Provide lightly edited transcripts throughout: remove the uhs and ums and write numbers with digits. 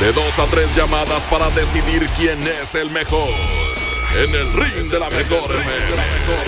De 2 a 3 llamadas para decidir quién es el mejor. En el ring de la mejor FM.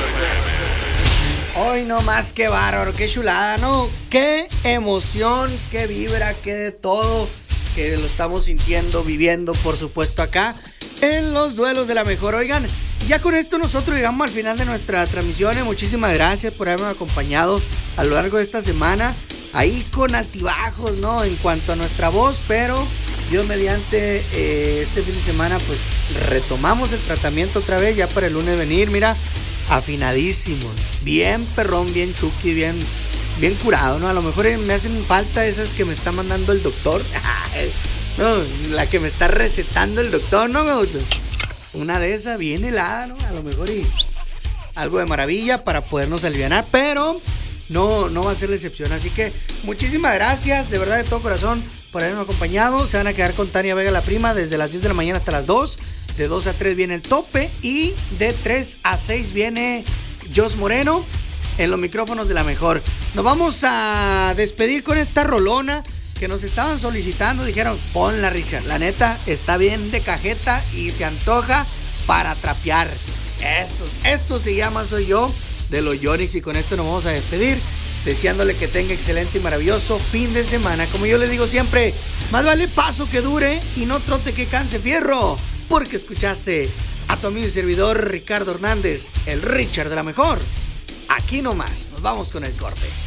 Hoy no más, que bárbaro, qué chulada, ¿no? Qué emoción, qué vibra, qué de todo que lo estamos sintiendo, viviendo, por supuesto, acá en los duelos de la mejor. Oigan, ya con esto nosotros llegamos al final de nuestra transmisión. Muchísimas gracias por haberme acompañado a lo largo de esta semana. Ahí con altibajos, ¿no? En cuanto a nuestra voz, pero Dios mediante, este fin de semana pues retomamos el tratamiento otra vez, ya para el lunes venir, mira, afinadísimo, bien perrón, bien chuki, bien curado, ¿no? A lo mejor me hacen falta esas que me está mandando el doctor. No, la que me está recetando el doctor, ¿no? Una de esas bien helada, ¿no? A lo mejor y algo de maravilla para podernos alivianar, pero no va a ser la excepción. Así que muchísimas gracias, de verdad, de todo corazón, por haberme acompañado. Se van a quedar con Tania Vega, la prima, desde las 10 de la mañana hasta las 2. De 2 a 3 viene el tope y de 3 a 6 viene Jos Moreno en los micrófonos de la mejor. Nos vamos a despedir con esta rolona que nos estaban solicitando. Dijeron, ponla, Richard, la neta está bien de cajeta y se antoja para trapear. Esto se llama Soy Yo, de los Yonix. Y con esto nos vamos a despedir, deseándole que tenga excelente y maravilloso fin de semana. Como yo les digo siempre, más vale paso que dure y no trote que canse fierro, porque escuchaste a tu amigo y servidor Ricardo Hernández, el Richard de la mejor. Aquí nomás, nos vamos con el corte.